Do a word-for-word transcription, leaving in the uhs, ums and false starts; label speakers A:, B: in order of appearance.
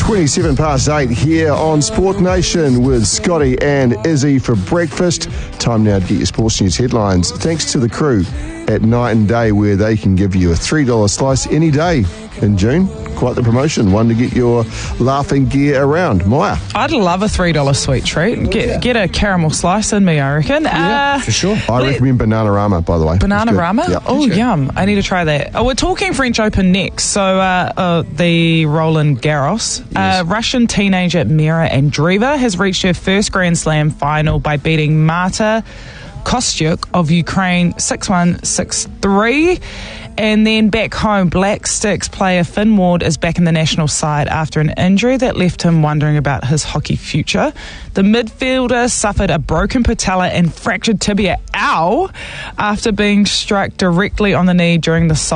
A: twenty-seven past eight here on Sport Nation with Scotty and Izzy for breakfast. Time now to get your sports news headlines. Thanks to the crew at Night and Day, where they can give you a three dollars slice any day in June. Quite the promotion, one to get your laughing gear around. Maya?
B: I'd love a three dollars sweet treat. Get get a caramel slice in me, I reckon.
C: Yeah,
B: uh,
C: for sure.
A: I recommend Bananarama, by the way.
B: Bananarama?
A: Yep.
B: Oh, yum. I need to try that. Oh, we're talking French Open next. So, uh, uh, the Roland Garros.
A: Yes.
B: Uh, Russian teenager Mira Andreeva has reached her first Grand Slam final by beating Marta Kostyuk of Ukraine six one, six three. And then back home, Black Sticks player Finn Ward is back in the national side after an injury that left him wondering about his hockey future. The midfielder suffered a broken patella and fractured tibia, ow, after being struck directly on the knee during the